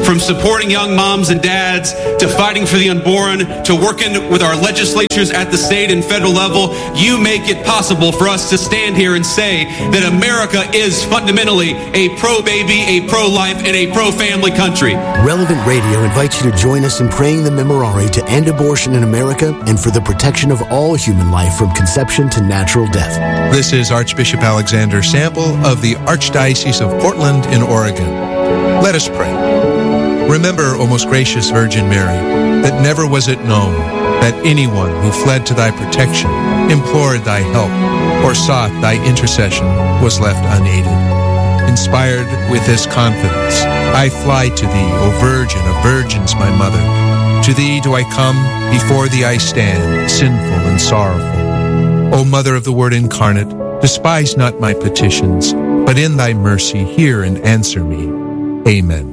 From supporting young moms and dads, to fighting for the unborn, to working with our legislatures at the state and federal level, you make it possible for us to stand here and say that America is fundamentally a pro-baby, a pro-life, and a pro-family country. Relevant Radio invites you to join us in praying the Memorare to end abortion in America and for the protection of all human life from conception to natural death. This is Archbishop Alexander Sample of the Archdiocese of Portland in Oregon. Let us pray. Remember, O most gracious Virgin Mary, that never was it known that anyone who fled to thy protection, implored thy help, or sought thy intercession was left unaided. Inspired with this confidence, I fly to thee, O Virgin of Virgins, my Mother. To thee do I come, before thee I stand, sinful and sorrowful. O Mother of the Word incarnate, despise not my petitions, but in thy mercy hear and answer me. Amen.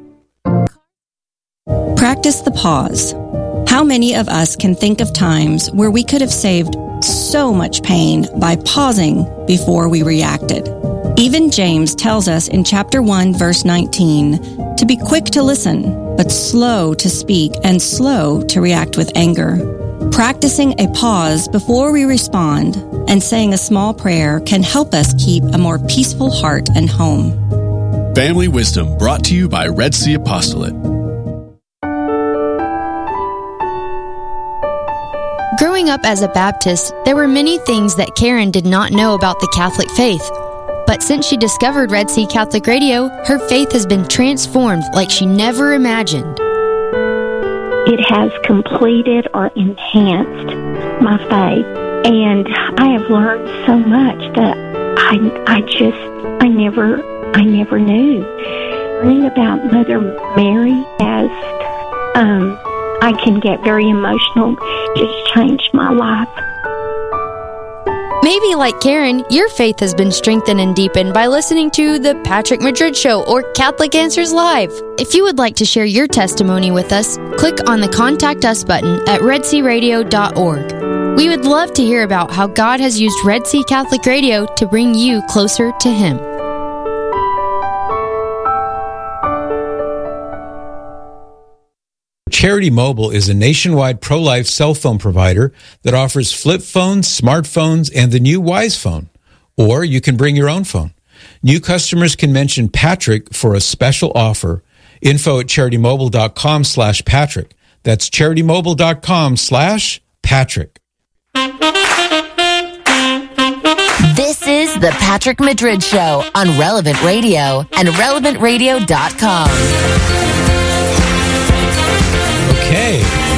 Practice the pause. How many of us can think of times where we could have saved so much pain by pausing before we reacted? Even James tells us in chapter 1, verse 19, to be quick to listen, but slow to speak and slow to react with anger. Practicing a pause before we respond and saying a small prayer can help us keep a more peaceful heart and home. Family Wisdom brought to you by Red Sea Apostolate. Growing up as a Baptist, there were many things that Karen did not know about the Catholic faith. But since she discovered Red Sea Catholic Radio, her faith has been transformed like she never imagined. It has completed or enhanced my faith. And I have learned so much that I never knew. Learning about Mother Mary as I can get very emotional. Just changed my life. Maybe like Karen, your faith has been strengthened and deepened by listening to The Patrick Madrid Show or Catholic Answers Live. If you would like to share your testimony with us, click on the Contact Us button at redsearadio.org. We would love to hear about how God has used Red Sea Catholic Radio to bring you closer to Him. Charity Mobile is a nationwide pro-life cell phone provider that offers flip phones, smartphones, and the new Wise Phone. Or you can bring your own phone. New customers can mention Patrick for a special offer. Info at CharityMobile.com/Patrick. That's CharityMobile.com/Patrick. This is the Patrick Madrid Show on Relevant Radio and RelevantRadio.com. Okay,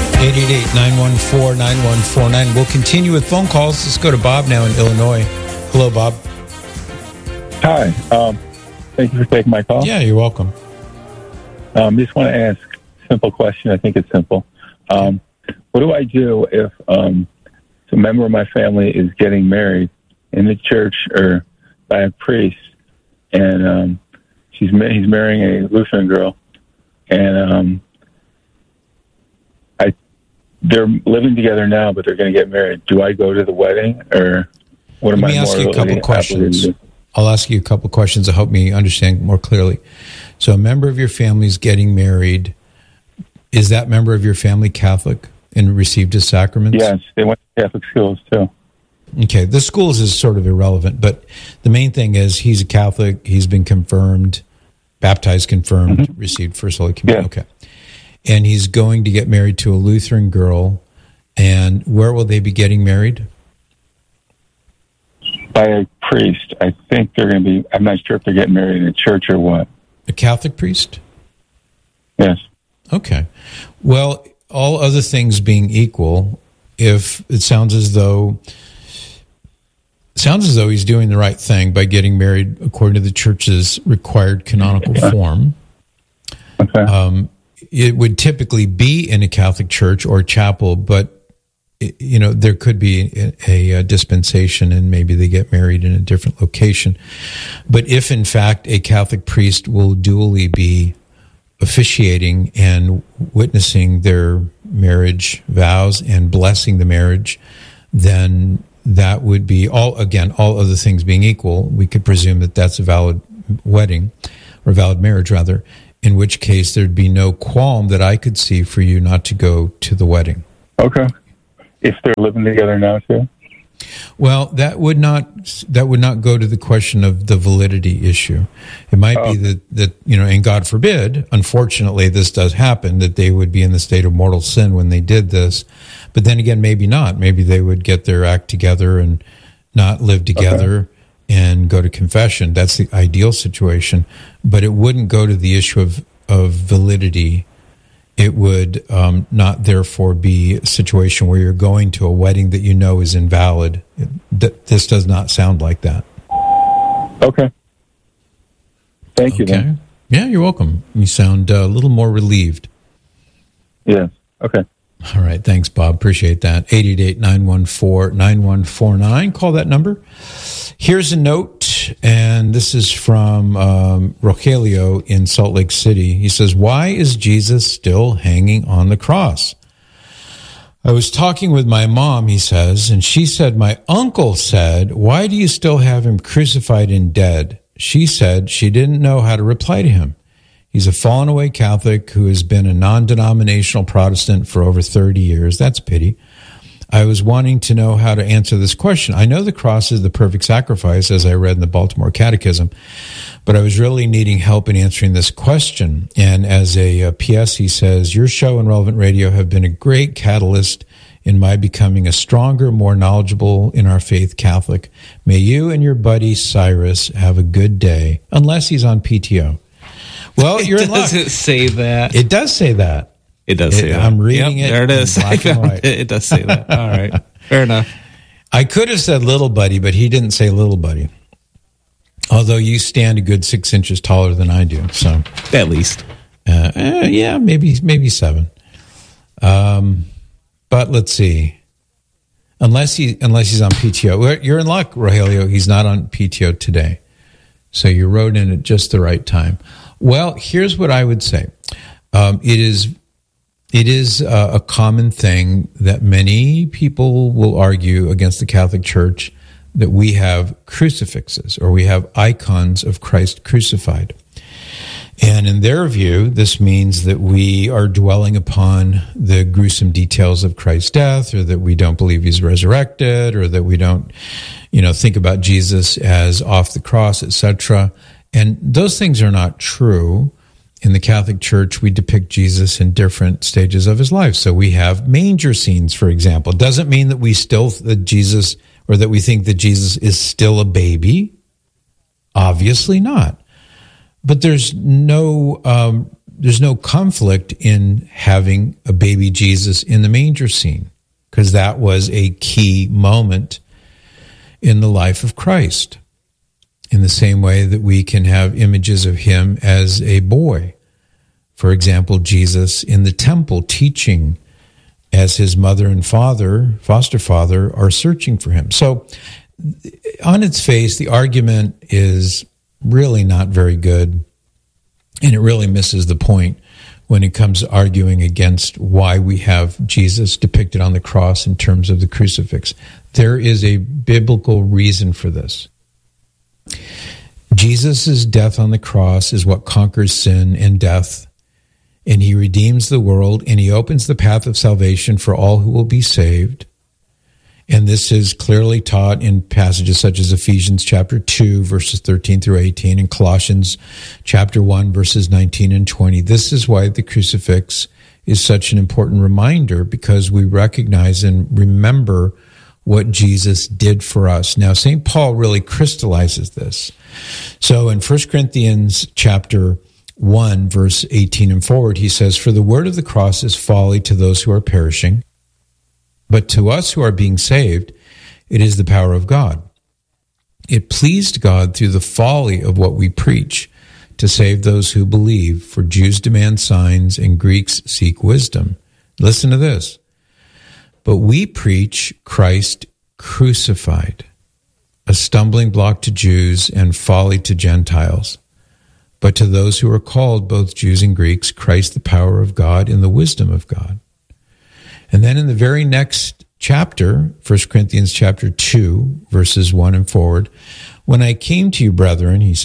888-914-9149. We'll continue with phone calls. Let's go to Bob now in Illinois. Hello, Bob. Hi. Thank you for taking my call. Yeah, you're welcome. Just want to ask a simple question. I think it's simple. What do I do if a member of my family is getting married in the church or by a priest, and he's marrying a Lutheran girl, and they're living together now, but they're going to get married. Do I go to the wedding, or what am I? Let me ask you a couple questions. I'll ask you a couple questions to help me understand more clearly. So a member of your family is getting married. Is that member of your family Catholic and received his sacraments? Yes, they went to Catholic schools too. Okay, the schools is sort of irrelevant, but the main thing is he's a Catholic, he's been confirmed, baptized, confirmed, received First Holy Communion. Yeah. Okay. And he's going to get married to a Lutheran girl. And where will they be getting married? By a priest. I think they're going to be, I'm not sure if they're getting married in a church or what. A Catholic priest? Yes. Okay. Well, all other things being equal, if it sounds as though he's doing the right thing by getting married according to the church's required canonical form. Okay. It would typically be in a Catholic church or chapel, but there could be a dispensation and maybe they get married in a different location. But if in fact a Catholic priest will duly be officiating and witnessing their marriage vows and blessing the marriage, then that would be all other things being equal, we could presume that that's a valid wedding. or valid marriage rather, in which case there'd be no qualm that I could see for you not to go to the wedding. Okay. If they're living together now too? Well, that would not go to the question of the validity issue. It might be that and God forbid, unfortunately, this does happen, that they would be in the state of mortal sin when they did this. But then again, maybe not. Maybe they would get their act together and not live together and go to confession. That's the ideal situation. But it wouldn't go to the issue of validity. It would not therefore be a situation where you're going to a wedding that you know is invalid. This does not sound like that. Okay. Thank you. Then. Yeah, you're welcome. You sound a little more relieved. Yes. Okay. All right. Thanks, Bob. Appreciate that. 888-914-9149. Call that number. Here's a note, and this is from Rogelio in Salt Lake City. He says, why is Jesus still hanging on the cross? I was talking with my mom, he says, and she said, my uncle said, why do you still have him crucified and dead? She said she didn't know how to reply to him. He's a fallen away Catholic who has been a non-denominational Protestant for over 30 years. That's a pity. I was wanting to know how to answer this question. I know the cross is the perfect sacrifice, as I read in the Baltimore Catechism, but I was really needing help in answering this question. And as a PS, he says, your show and Relevant Radio have been a great catalyst in my becoming a stronger, more knowledgeable in our faith Catholic. May you and your buddy Cyrus have a good day, unless he's on PTO. Well, you're in luck. Does it say that? It does say that. It does say that. I'm reading it. There it is. Black and white. It does say that. All right. Fair enough. I could have said little buddy, but he didn't say little buddy. Although you stand a good 6 inches taller than I do. So at least. Yeah, maybe 7. But let's see. Unless he's on PTO. You're in luck, Rogelio. He's not on PTO today. So you wrote in at just the right time. Well, here's what I would say. It is a common thing that many people will argue against the Catholic Church that we have crucifixes or we have icons of Christ crucified. And in their view, this means that we are dwelling upon the gruesome details of Christ's death, or that we don't believe he's resurrected, or that we don't, think about Jesus as off the cross, etc. And those things are not true. In the Catholic Church, we depict Jesus in different stages of his life. So we have manger scenes, for example. It doesn't mean that we think that Jesus is still a baby. Obviously not. But there's no conflict in having a baby Jesus in the manger scene, because that was a key moment in the life of Christ. In the same way that we can have images of him as a boy. For example, Jesus in the temple teaching as his mother and foster father, are searching for him. So on its face, the argument is really not very good, and it really misses the point when it comes to arguing against why we have Jesus depicted on the cross in terms of the crucifix. There is a biblical reason for this. Jesus' death on the cross is what conquers sin and death, and he redeems the world, and he opens the path of salvation for all who will be saved. And this is clearly taught in passages such as Ephesians chapter 2, verses 13 through 18, and Colossians chapter 1, verses 19 and 20. This is why the crucifix is such an important reminder, because we recognize and remember what Jesus did for us. Now, St. Paul really crystallizes this. So in 1 Corinthians chapter 1, verse 18 and forward, he says, "For the word of the cross is folly to those who are perishing, but to us who are being saved, it is the power of God. It pleased God through the folly of what we preach to save those who believe, for Jews demand signs and Greeks seek wisdom." Listen to this. "But we preach Christ crucified, a stumbling block to Jews and folly to Gentiles. But to those who are called, both Jews and Greeks, Christ the power of God and the wisdom of God." And then in the very next chapter, 1 Corinthians chapter 2, verses 1 and forward, "When I came to you, brethren," he says,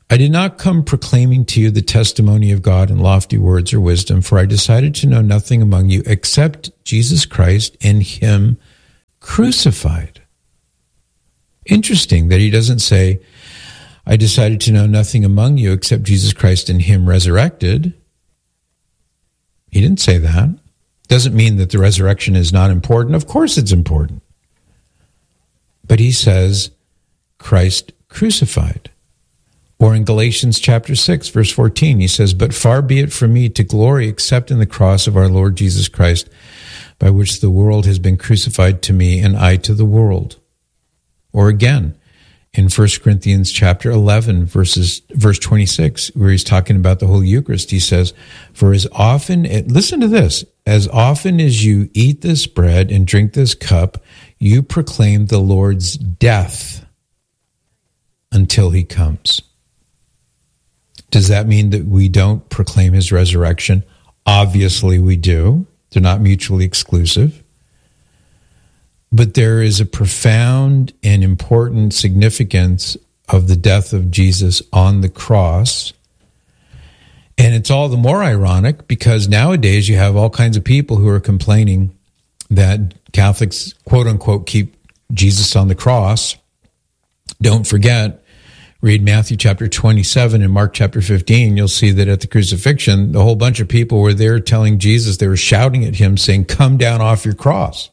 I did not come proclaiming to you the testimony of God in lofty words or wisdom, for I decided to know nothing among you except Jesus Christ and him crucified. Interesting that he doesn't say, I decided to know nothing among you except Jesus Christ and him resurrected. He didn't say that. Doesn't mean that the resurrection is not important. Of course it's important. But he says Christ crucified. Or in Galatians chapter 6, verse 14, he says, but far be it from me to glory except in the cross of our Lord Jesus Christ, by which the world has been crucified to me and I to the world. Or again, in 1 Corinthians chapter 11, verse 26, where he's talking about the Holy Eucharist, he says, for as often, listen to this, as often as you eat this bread and drink this cup, you proclaim the Lord's death until he comes. Does that mean that we don't proclaim his resurrection? Obviously we do. They're not mutually exclusive. But there is a profound and important significance of the death of Jesus on the cross. And it's all the more ironic because nowadays you have all kinds of people who are complaining that Catholics, quote unquote, keep Jesus on the cross. Don't forget, read Matthew chapter 27 and Mark chapter 15. You'll see that at the crucifixion, the whole bunch of people were there telling Jesus, they were shouting at him saying, come down off your cross.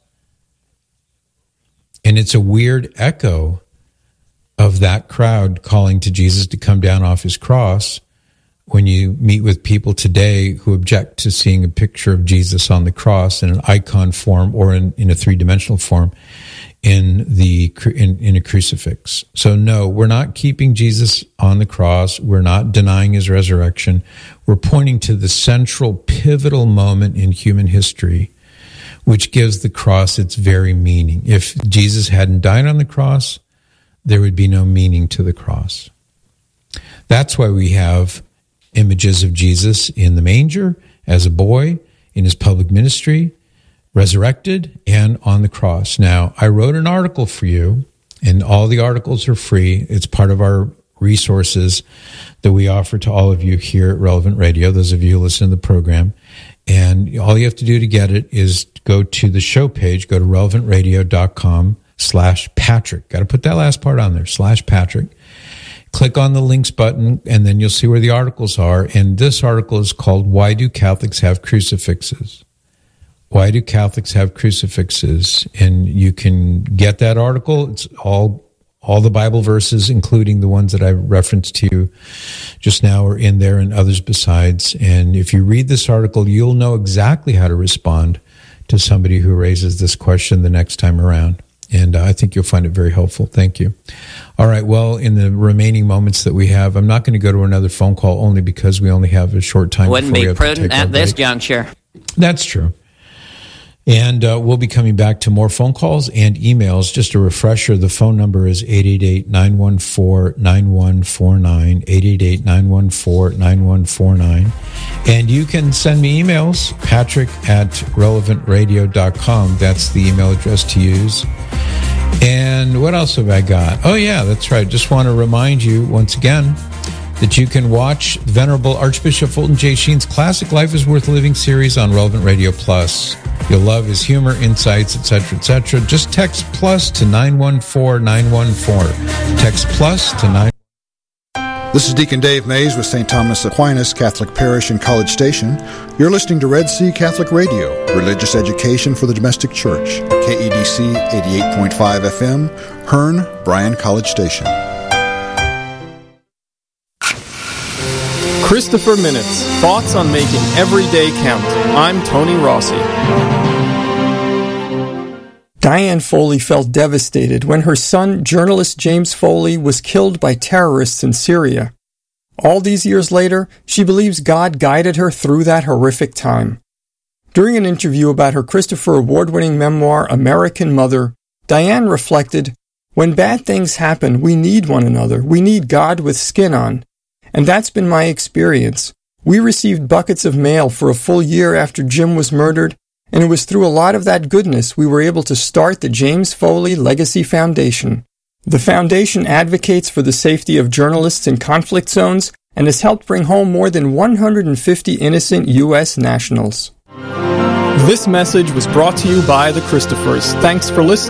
And it's a weird echo of that crowd calling to Jesus to come down off his cross when you meet with people today who object to seeing a picture of Jesus on the cross in an icon form or in a three-dimensional form in a crucifix. So no, we're not keeping Jesus on the cross. We're not denying his resurrection. We're pointing to the central pivotal moment in human history, which gives the cross its very meaning. If Jesus hadn't died on the cross, there would be no meaning to the cross. That's why we have images of Jesus in the manger, as a boy, in his public ministry, resurrected, and on the cross. Now, I wrote an article for you, and all the articles are free. It's part of our resources that we offer to all of you here at Relevant Radio, those of you who listen to the program. And all you have to do to get it is go to the show page, go to relevantradio.com/Patrick. Got to put that last part on there, /Patrick. Click on the links button, and then you'll see where the articles are. And this article is called, Why Do Catholics Have Crucifixes? Why do Catholics have crucifixes? And you can get that article. It's all the Bible verses, including the ones that I referenced to you just now, are in there, and others besides. And if you read this article, you'll know exactly how to respond to somebody who raises this question the next time around. And I think you'll find it very helpful. Thank you. All right. Well, in the remaining moments that we have, I'm not going to go to another phone call only because we only have a short time. Wouldn't be prudent at this juncture. That's true. And we'll be coming back to more phone calls and emails. Just a refresher, the phone number is 888-914-9149, 888-914-9149. And you can send me emails, patrick@relevantradio.com. That's the email address to use. And what else have I got? Oh, yeah, that's right. Just want to remind you once again that you can watch Venerable Archbishop Fulton J. Sheen's classic Life is Worth Living series on Relevant Radio Plus. You'll love his humor, insights, etc., etc. Just text plus to 914-914. Text plus to 9. This is Deacon Dave Mays with St. Thomas Aquinas Catholic Parish in College Station. You're listening to Red Sea Catholic Radio, religious education for the domestic church. KEDC 88.5 FM, Hearn, Bryan College Station. Christopher Minutes, thoughts on making every day count. I'm Tony Rossi. Diane Foley felt devastated when her son, journalist James Foley, was killed by terrorists in Syria. All these years later, she believes God guided her through that horrific time. During an interview about her Christopher Award-winning memoir, American Mother, Diane reflected, "When bad things happen, we need one another. We need God with skin on. And that's been my experience. We received buckets of mail for a full year after Jim was murdered, and it was through a lot of that goodness we were able to start the James Foley Legacy Foundation. The foundation advocates for the safety of journalists in conflict zones and has helped bring home more than 150 innocent U.S. nationals. This message was brought to you by the Christophers. Thanks for listening.